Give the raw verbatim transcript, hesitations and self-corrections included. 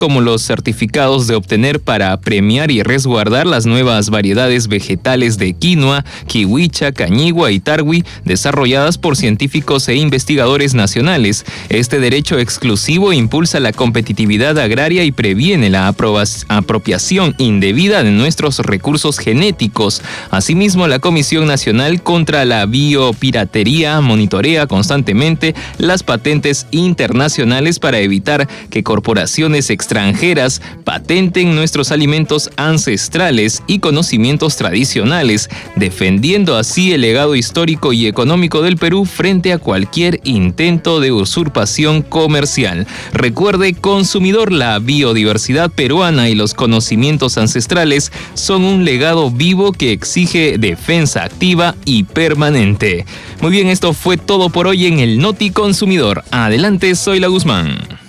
como los certificados de obtener para premiar y resguardar las nuevas variedades vegetales de quinoa, kiwicha, cañigua y tarwi desarrolladas por científicos e investigadores nacionales. Este derecho exclusivo impulsa la competitividad agraria y previene la apropiación indebida de nuestros recursos genéticos. Asimismo, la Comisión Nacional contra la Biopiratería monitorea constantemente las patentes internacionales para evitar que corporaciones extranjeras extranjeras patenten nuestros alimentos ancestrales y conocimientos tradicionales, defendiendo así el legado histórico y económico del Perú frente a cualquier intento de usurpación comercial. Recuerde, consumidor, la biodiversidad peruana y los conocimientos ancestrales son un legado vivo que exige defensa activa y permanente. Muy bien, esto fue todo por hoy en el Noti Consumidor. Adelante, soy la Guzmán.